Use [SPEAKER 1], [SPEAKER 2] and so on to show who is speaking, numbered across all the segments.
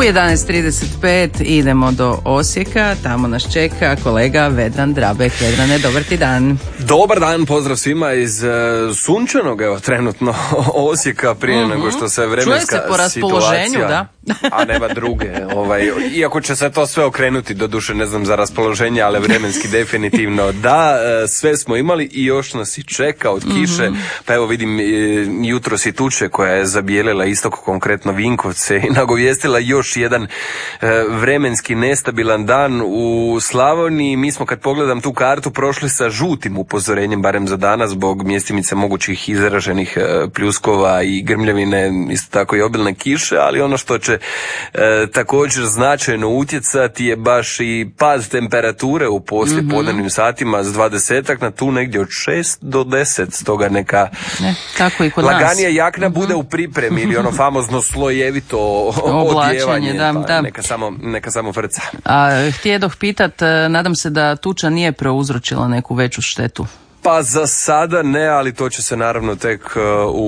[SPEAKER 1] 11:35 idemo do Osijeka, tamo nas čeka kolega Vedran Drabek. Vedrane, dobar ti dan.
[SPEAKER 2] Dobar dan, pozdrav svima iz sunčanog, evo, trenutno Osijeka, prije nego što se vremenska situacija...
[SPEAKER 1] Čuje se po raspoloženju, da?
[SPEAKER 2] A nema druge, iako će se to sve okrenuti, doduše ne znam za raspoloženje, ali vremenski definitivno da, sve smo imali i još nas i čeka od kiše, pa evo vidim jutros i tuče koja je zabijelila istok, konkretno Vinkovce, i nagovijestila još jedan vremenski nestabilan dan u Slavoniji. Mi smo, kad pogledam tu kartu, prošli sa žutim upozorenjem, barem za danas, zbog mjestimice mogućih izraženih pljuskova i grmljavine, isto tako i obilne kiše, ali ono što će također značajno utjecati je baš i pad temperature u poslijepodnevnim satima s 20 na tu negdje od 6 do 10, stoga neka
[SPEAKER 1] tako i kod
[SPEAKER 2] laganija jakna bude u pripremi ili ono famozno slojevito odjevanje,
[SPEAKER 1] da.
[SPEAKER 2] Neka samo frca.
[SPEAKER 1] A htjedoh pitat, nadam se da tuča nije prouzročila neku veću štetu.
[SPEAKER 2] Pa za sada ne, ali to će se naravno tek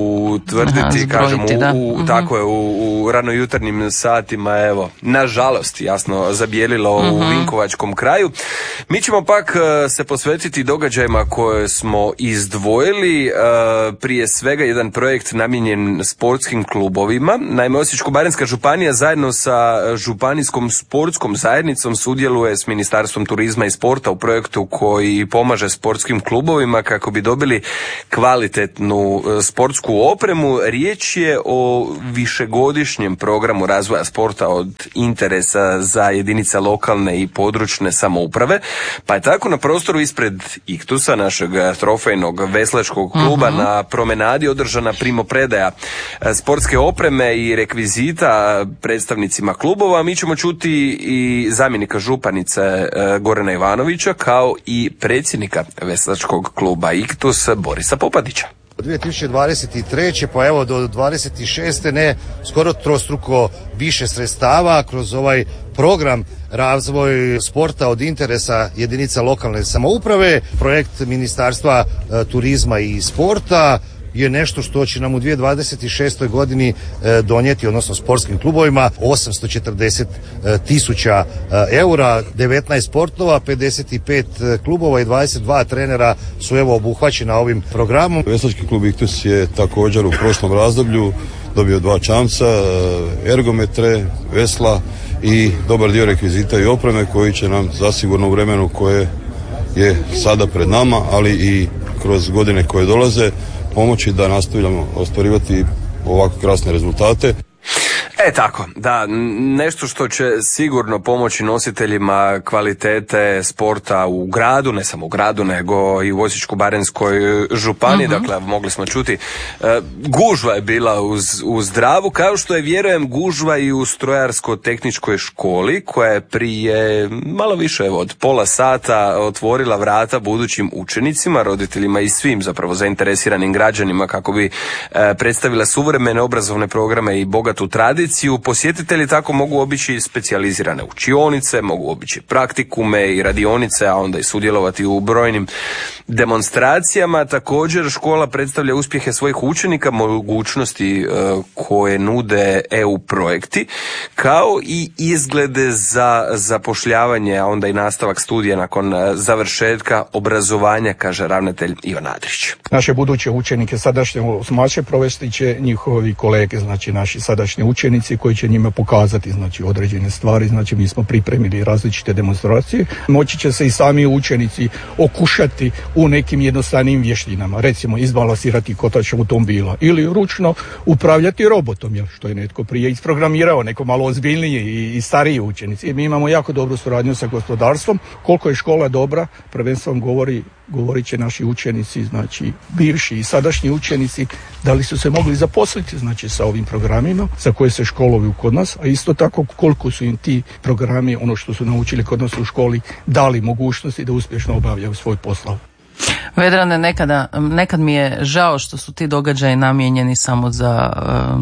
[SPEAKER 2] utvrditi, kažemo, tako je, u ranojutarnjim satima, evo, nažalost, jasno, zabijelilo u Vinkovačkom kraju. Mi ćemo pak se posvetiti događajima koje smo izdvojili, prije svega jedan projekt namijenjen sportskim klubovima. Naime, Osječko-baranjska županija zajedno sa županijskom sportskom zajednicom sudjeluje s Ministarstvom turizma i sporta u projektu koji pomaže sportskim klubovima kako bi dobili kvalitetnu sportsku opremu. Riječ je o višegodišnjem programu razvoja sporta od interesa za jedinice lokalne i područne samouprave, pa je tako na prostoru ispred Iktusa, našeg trofejnog veslačkog kluba, na promenadi održana primopredaja sportske opreme i rekvizita predstavnicima klubova. Mi ćemo čuti i zamjenika županice Gorana Ivanovića, kao i predsjednika veslačkog kluba Iktus Borisa Popadića.
[SPEAKER 3] 2023. pa evo do 26. ne skoro trostruko više sredstava kroz ovaj program razvoj sporta od interesa jedinica lokalne samouprave. Projekt Ministarstva turizma i sporta je nešto što će nam u 2026. godini donijeti, odnosno sportskim klubovima, 840.000 eura, 19 sportova, 55 klubova i 22 trenera su evo obuhvaćena ovim programom.
[SPEAKER 4] Veslački klub Iktus je također u prošlom razdoblju dobio 2 čamca, ergometre, vesla i dobar dio rekvizita i opreme koji će nam zasigurno u vremenu koje je sada pred nama, ali i kroz godine koje dolaze, pomoći da nastavljamo ostvarivati ovako krasne rezultate.
[SPEAKER 2] Tako, da, nešto što će sigurno pomoći nositeljima kvalitete sporta u gradu, ne samo u gradu, nego i u Osječko-baranjskoj županiji. Dakle, mogli smo čuti, gužva je bila uz Dravu, kao što je, vjerujem, gužva i u strojarsko-tehničkoj školi, koja je prije malo više od pola sata otvorila vrata budućim učenicima, roditeljima i svim zapravo zainteresiranim građanima kako bi predstavila suvremene obrazovne programe i bogatu tradiciju. Posjetitelji tako mogu obići specijalizirane učionice, mogu obići praktikume i radionice, a onda i sudjelovati u brojnim demonstracijama. Također škola predstavlja uspjehe svojih učenika, mogućnosti koje nude EU projekti, kao i izglede za zapošljavanje, a onda i nastavak studija nakon završetka obrazovanja, kaže ravnatelj Ivan Adrić.
[SPEAKER 5] Naše buduće učenike sadašnje osmaće provesti će njihovi kolege, znači naši sadašnji učenici koji će njima pokazati znači određene stvari, znači mi smo pripremili različite demonstracije. Moći će se i sami učenici okušati u nekim jednostavnim vještinama, recimo izbalansirati kotač automobila ili ručno upravljati robotom, što je netko prije isprogramirao, neko malo ozbiljniji i stariji učenici. Mi imamo jako dobru suradnju sa gospodarstvom. Koliko je škola dobra, prvenstveno govorit će naši učenici, znači bivši i sadašnji učenici, da li su se mogli zaposliti znači sa ovim programima za koje se školuju kod nas, a isto tako koliko su im ti programi, ono što su naučili kod nas u školi, dali mogućnosti da uspješno obavljaju svoj posao.
[SPEAKER 1] Vedrane, nekad mi je žao što su ti događaji namijenjeni samo za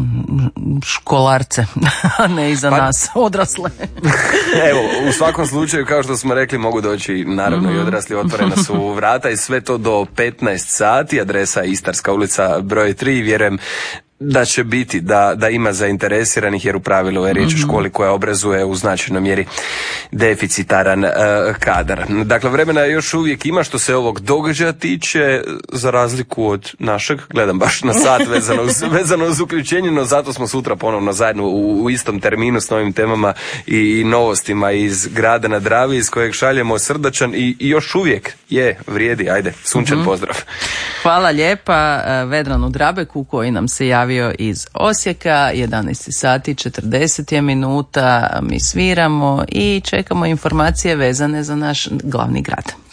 [SPEAKER 1] školarce, a ne i za nas, odrasle.
[SPEAKER 2] Evo, u svakom slučaju, kao što smo rekli, mogu doći naravno i odrasli, otvorena su vrata i sve to do 15 sati, adresa Istarska ulica broj 3, vjerujem da će biti, da ima zainteresiranih, jer u pravilu je riječ o školi koja obrazuje u značajnoj mjeri deficitaran kadar. Dakle, vremena još uvijek ima što se ovog događaja tiče, za razliku od našeg, gledam baš na sat vezano uz uključenje, no zato smo sutra ponovno zajedno u istom terminu s novim temama i novostima iz grada na Dravi, iz kojeg šaljemo srdačan i još uvijek vrijedi, ajde, sunčan pozdrav.
[SPEAKER 1] Hvala lijepa Vedranu Drabeku koji nam se javio iz Osijeka. 11 sati 40 minuta, mi sviramo i čekamo informacije vezane za naš glavni grad.